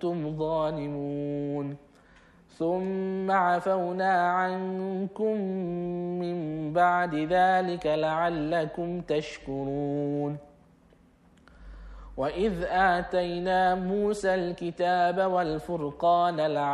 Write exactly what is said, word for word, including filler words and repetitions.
كنتم ظالمون ثم عفونا عنكم من بعد ذلك لعلكم تشكرون وإذ آتينا موسى الكتاب والفرقان لعلكم